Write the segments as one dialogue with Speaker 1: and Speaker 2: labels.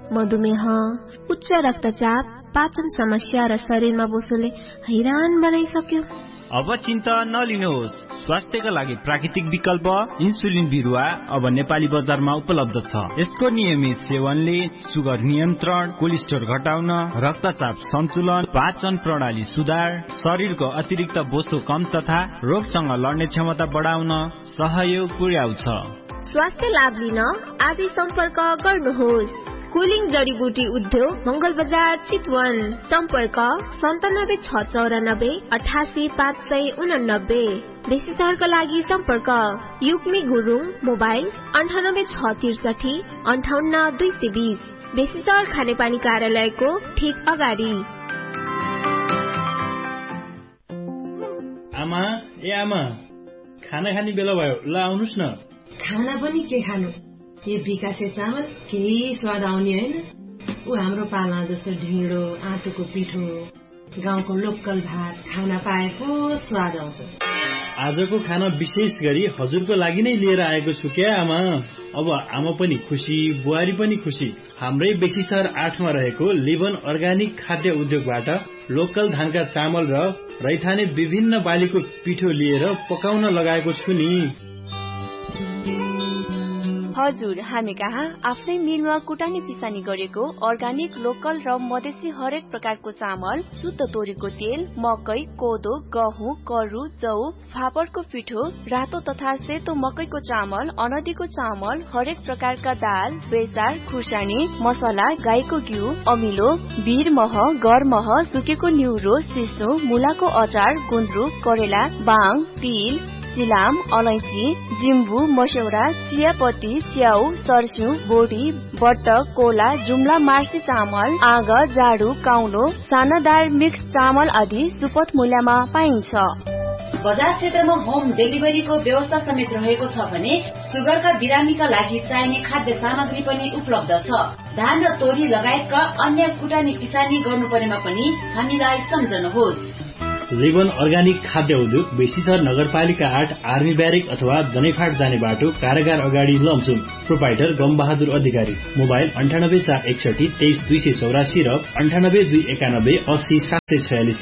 Speaker 1: मधुमेह, उच्च रक्तचाप, पाचन समस्या र शरीरमा बोसोले हैरान बनाइसक्यो।
Speaker 2: अब चिन्ता नलिनुहोस्। स्वास्थ्यका लागि प्राकृतिक विकल्प इन्सुलिन बिरुवा अब नेपाली बजारमा उपलब्ध छ। यसको नियमित सेवनले सुगर नियन्त्रण, कोलेस्ट्रोल घटाउन, रक्तचाप सन्तुलन, पाचन प्रणाली सुधार, शरीरको अतिरिक्त बोसो कम तथा रोगसँग लड्ने क्षमता बढाउन सहयोग पुर्याउँछ।
Speaker 1: स्वास्थ्य लाभ लिन आजै सम्पर्क गर्नुहोस्। कुलिङ जडीबुटी उद्योग, मंगल बजार, चितवन। सम्पर्क 97 694 88 589। विशेषज्ञका लागि सम्पर्क युक्मी गुरुङ, मोबाइल 98 663 58 220। विशेषज्ञ खानेपानी कार्यालयको ठीक अगाडि।
Speaker 3: आमा, ए आमा, खाना खाने बेला भयो, ल आउनुस् न।
Speaker 4: खाना पनि के खानु, यो विकासे चामल केही स्वाद आउने होइन। ऊ हाम्रो पाला जस्तो ढिँडो, आँटोको पिठो, गाउँको लोकल भात खाना पाएको स्वाद आउँछ।
Speaker 3: आजको खाना विशेष गरी हजुरको लागि नै लिएर आएको छु क्या आमा। अब आमा पनि खुसी, बुहारी पनि खुसी। हाम्रै बेसी सहर 8 मा रहेको लिभन अर्गानिक खाद्य उद्योगबाट लोकल धानका चामल र रैथाने विभिन्न बालीको पिठो लिएर पकाउन लगाएको छु नि।
Speaker 5: हजुर, हामी कहाँ आफ्नै मिलमा कुटानी पिसानी गरेको अर्गानिक, लोकल र मधेसी हरेक प्रकारको चामल, शुद्ध तोरीको तेल, मकै, कोदो, गहुँ, करु, जौ, फापरको पिठो, रातो तथा सेतो मकैको चामल, अनदीको चामल, हरेक प्रकारका दाल, बेसार, खुर्सानी, मसला, गाईको घिउ, अमिलो, बीर मह, गर मह, सुकेको न्युरो, सिस्नो, मुलाको अचार, गुन्द्रुक, करेला, बाङ, तिल, सिलाम, अलैँची, जिम्बु, मस्यौरा, चियापत्ती, च्याउ, सर्स्यु, बोडी, बट्ट, कोला, जुम्ला, मार्सी चामल, आग, जाडु, काउलो, सानादार मिक्स चामल आदि सुपथ मूल्यमा पाइन्छ।
Speaker 6: बजार क्षेत्रमा होम डेलिभरीको व्यवस्था समेत रहेको छ भने सुगरका बिरामीका लागि चाहिने खाद्य सामग्री पनि उपलब्ध छ। धान र तोरी लगायतका अन्य कुटानी पिसानी गर्नु परेमा पनि हामीलाई सम्झनुहोस्।
Speaker 3: लिभन अर्गानिक खाद्य उद्योग, बेसीसर नगरपालिका 8, आर्मी ब्यारेक अथवा दनैफाट जाने बाटो, कारागार अगाडि, लमजुङ। प्रोपाइटर गमबहादुर अधिकारी। मोबाइल 98 461 23 284 र 98 291 80 746।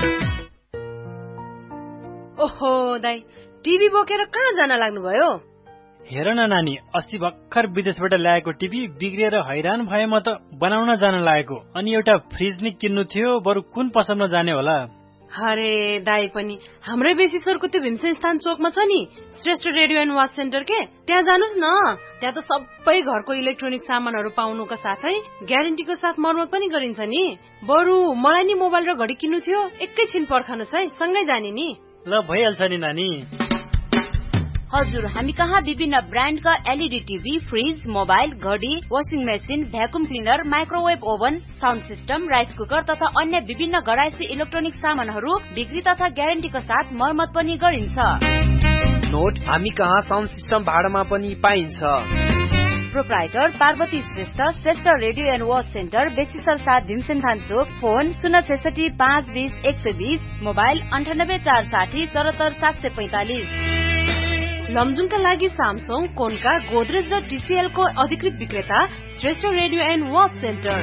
Speaker 4: ओहो दाइ, टिभी बोकेर कहाँ जान लाग्नुभयो?
Speaker 2: हेर न नानी, अस्ति भर्खर विदेशबाट ल्याएको टिभी बिग्रिएर हैरान भए म त बनाउन जान लागेको। अनि एउटा फ्रिज नि किन्नु थियो, बरु कुन पसलमा जाने होला?
Speaker 4: अरे दाइ पनि हाम्रै बेसीसरको त्यो भीमसेन स्थान चोकमा छ नि Shrestha radio and watch centre के, त्यहाँ जानुस् न। त्यहाँ त सबै घरको इलेक्ट्रोनिक सामानहरू पाउनुका साथै ग्यारेन्टीको साथ मर्मत पनि गरिन्छ नि। बरु मलाई नि मोबाइल र घडी किन्नु थियो, एकैछिन पर्खनुस् है, सँगै जाने नि।
Speaker 2: ल भइहाल्छ नि नानी।
Speaker 5: हजुर, हामी कहाँ विभिन्न ब्रान्डका एलईडी टिभी, फ्रिज, मोबाइल, घडी, washing machine, vacuum cleaner, microwave oven, sound system, rice cooker तथा अन्य विभिन्न घरायसी इलेक्ट्रोनिक सामानहरू बिक्री तथा ग्यारेन्टीका साथ मर्मत पनि गरिन्छ।
Speaker 7: नोट, हामी कहाँ साउन्ड सिस्टम भाडामा पनि पाइन्छ।
Speaker 5: Proprietor Parvati Shrestha, Shrestha radio and watch centre, बेसीसर 7, भीमसेनथान Chowk. Phone 066 520 120, mobile 98 460 74 745। लमजुङका लागि सामसङ, कोनका, गोदरेज र टीसीएल को अधिकृत विक्रेता Shrestha radio and watch centre.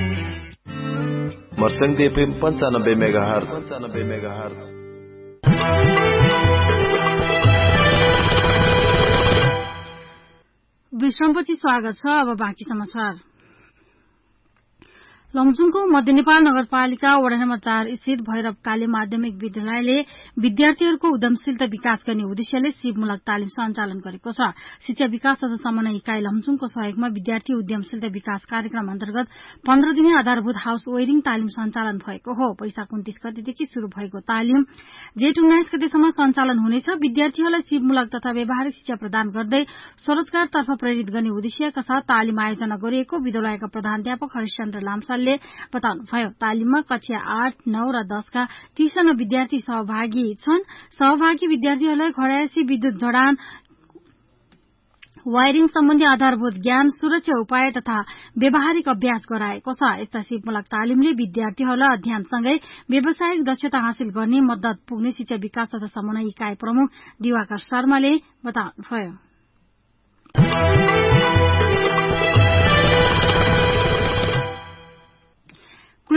Speaker 8: मर्स्याङ FM 95 megahertz.
Speaker 9: विश्रामपछि स्वागत छ। अब बाँकी समाचार। लमजुङको मध्य नेपाल नगरपालिका वडा नम्बर 4 स्थित भैरव काले माध्यमिक विद्यालयले विद्यार्थीहरूको उद्यमशीलता विकास गर्ने उद्देश्यले सिपमूलक तालिम सञ्चालन गरेको छ। शिक्षा विकास तथा समन्वय इकाई लमजुङको सहयोगमा विद्यार्थी उद्यमशीलता विकास कार्यक्रम अन्तर्गत 15 दिने आधारभूत हाउस वेयरिङ तालिम सञ्चालन भएको हो। वैशाख 29 गतेदेखि शुरू भएको तालिम जेठ 19 गतेसम्म सञ्चालन हुनेछ। विद्यार्थीहरूलाई सिपमूलक तथा व्यावहारिक शिक्षा प्रदान गर्दै स्वरोजगारतर्फ प्रेरित गर्ने उद्देश्यका साथ तालिम आयोजना गरिएको विद्यालयका प्रधानाध्यापक हरिशचन्द्र लाम्सालले बताउनुभयो। तालिममा कक्षा 8, 9 र 10 का 30 जना विद्यार्थी सहभागी छन्। सहभागी विद्यार्थीहरूलाई घरायसी विद्युत जडान, वायरिङ सम्बन्धी आधारभूत ज्ञान, सुरक्षा उपाय तथा व्यावहारिक अभ्यास गराएको छ। यस्ता सिपमूलक तालिमले विद्यार्थीहरूलाई अध्ययनसँगै व्यावसायिक दक्षता हासिल गर्ने मद्दत पुग्ने शिक्षा विकास तथा समन्वय इकाई प्रमुख दिवाकर शर्माले बताउनुभयो।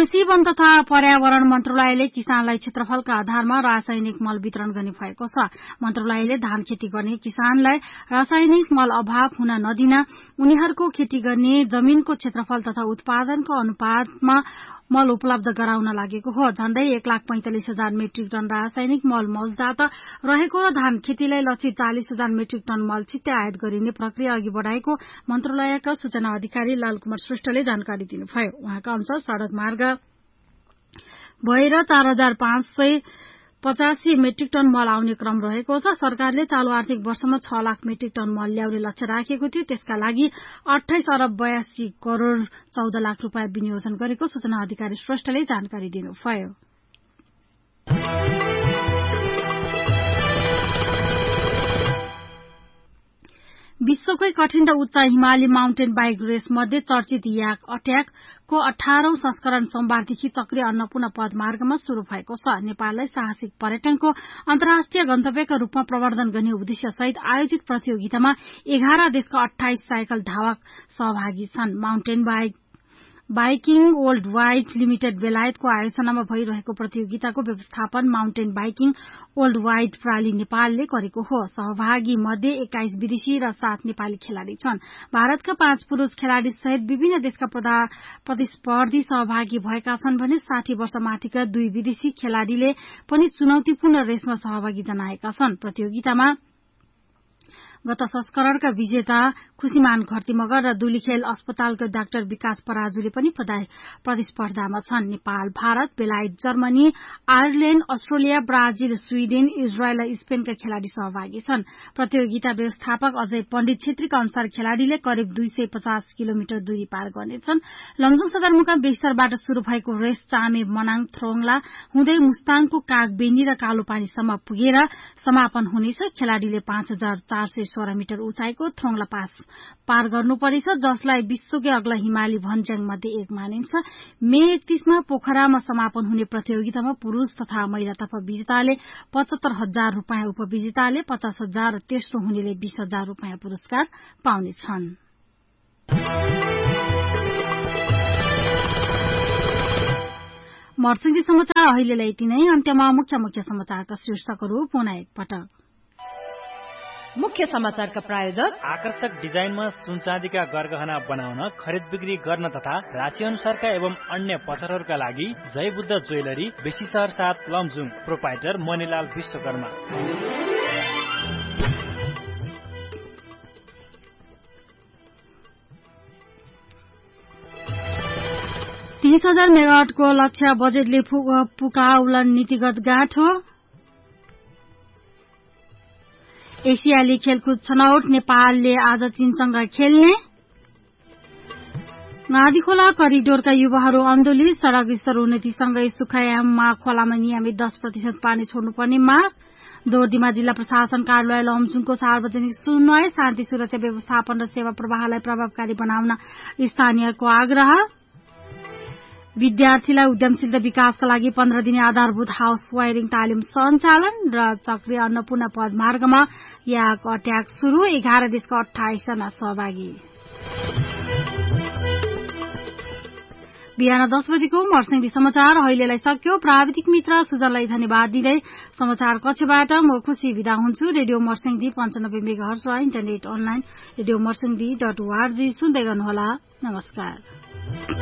Speaker 9: कृषि वन तथा पर्यावरण मन्त्रालयले किसानलाई क्षेत्रफलका आधारमा रासायनिक मल वितरण गर्ने भएको छ। मन्त्रालयले धान खेती गर्ने किसानलाई रासायनिक मल अभाव हुन नदिन उनीहरूको खेती गर्ने जमीनको क्षेत्रफल तथा उत्पादनको अनुपातमा मल उपलब्ध गराउन लागेको हो। झण्डै 1,45,000 मेट्रिक टन रासायनिक मल मौजदात रहेको र धान खेतीलाई लक्षित 40,000 मेट्रिक टन मल छिट्टै आयात गरिने प्रक्रिया अघि बढ़ाएको मन्त्रालयका सूचना अधिकारी लालकुमार श्रेष्ठले जानकारी दिनुभयो। उहाँका अनुसार सड़क मार्ग भएर 4,585 मेट्रिक टन मल आउने क्रम रहेको छ। सरकारले चालू आर्थिक वर्षमा 6 लाख मेट्रिक टन मल ल्याउने लक्ष्य राखेको थियो। त्यसका लागि 28 अरब 82 करोड़ 14 लाख रूपियाँ विनियोजन गरेको सूचना अधिकारी श्रेष्ठले जानकारी दिनुभयो। विश्वकै कठिन र उच्च हिमाली माउन्टेन बाइक रेस मध्ये चर्चित याक अट्याक को 18औं संस्करण सोमबारदेखि चक्री अन्नपूर्ण पदमार्गमा शुरू भएको छ। नेपाललाई साहसिक पर्यटनको अन्तर्राष्ट्रिय गन्तव्यका रूपमा प्रवर्धन गर्ने उद्देश्य सहित आयोजित प्रतियोगितामा 11 देशका 28 साइकल धावक सहभागी छन्। Mountain biking world wide limited बेलायतको आयोजनामा भइरहेको प्रतियोगिताको व्यवस्थापन माउन्टेन बाइकिङ वर्ल्ड वाइड प्राली नेपालले गरेको हो। सहभागी मध्ये 21 विदेशी र 7 नेपाली खेलाड़ी छन्। भारतका 5 पुरूष खेलाड़ी सहित विभिन्न देशका प्रतिस्पर्धी सहभागी भएका छन् भने 60 वर्ष माथिका 2 विदेशी खेलाड़ीले पनि चुनौतीपूर्ण रेसमा सहभागी जनाएका छन्। प्रतियोगितामा गत संस्करणका विजेता खुशीमान घरती मगर र दुलीखेल अस्पतालका डाक्टर विकास पराजुले पनि प्रतिस्पर्धामा छन्। नेपाल, भारत, बेलायत, Germany, Ireland, Australia, Brazil, Sweden, Israel र स्पेनका खेलाड़ी सहभागी छन्। प्रतियोगिता व्यवस्थापक अजय पण्डित छेत्रीका अनुसार खेलाड़ीले करिब 250 किलोमिटर दूरी पार गर्नेछन्। लमजुङ सदरमुकाम बेस्तरबाट शुरू भएको रेस चामे मनाङ थ्रोङला हुँदै मुस्ताङको कागबेनी र कालोपानीसम्म पुगेर समापन हुनेछ। खेलाड़ीले 5,416 मिटर उचाइको थ्रोङला पार गर्नुपर्नेछ, जसलाई विश्वकै अग्ला हिमाली भन्ज्याङ मध्ये एक मानिन्छ। मे 31मा पोखरामा समापन हुने प्रतियोगितामा पुरूष तथा महिलातर्फ विजेताले 75,000 रूपियाँ, उपविजेताले 50,000 र तेस्रो हुनेले 20,000 रूपियाँ पुरस्कार पाउनेछन्। मर्सिङदी समाचार अहिलेलाई यति नै। अन्त्यमा मुख्य समाचारका शीर्षकहरू पुनः एकपटक।
Speaker 4: मुख्य समाचारका प्रायोजक
Speaker 2: आकर्षक डिजाइनमा सुनचाँदीका गरगहना बनाउन, खरिद बिक्री गर्न तथा राशि अनुसारका एवं अन्य पत्थरहरूका लागि जय बुद्ध ज्वेलरी, बेसी शहर 7 लमजुङ। प्रोपाइटर मणिलाल विश्वकर्मा।
Speaker 9: 30,000 मेगावाटको लक्ष्य बजेटले पुकाउलन नीतिगत गाँठो। एसियाली खेलकुद छनौट नेपालले आज चीनसँग खेल्ने। नदी खोला करिडोरका युवाहरू आन्दोलित। सड़क स्तर उन्नतिसँगै सुखयाममा खोलामा नियमित 10% पानी छोड्नुपर्ने माग। दोर्दीमा जिल्ला प्रशासन कार्यालय लमजुङको सार्वजनिक सुनवाई। शान्ति सुरक्षा व्यवस्थापन र सेवा प्रवाहलाई प्रभावकारी बनाउन स्थानीयको आग्रह। विद्यार्थीलाई उद्यमशीलता विकासका लागि 15 दिने आधारभूत हाउस वायरिङ तालिम सञ्चालन र चक्री अन्नपूर्ण पदमार्गमा याक अट्याक शुरू। 11 देशका 28 जना सहभागी। बिहान 10 बजेको मर्सिङदी समाचार अहिलेलाई सक्यो। प्राविधिक मित्र सुजनलाई धन्यवाद दिँदै समाचार कक्षबाट म खुशी विदा हुन्छु। रेडियो मर्सिङदी 95 मेगाहर्ज र इन्टरनेट अनलाइन रेडियो मर्सिङदी.org सुन्दै गर्नुहोला। नमस्कार।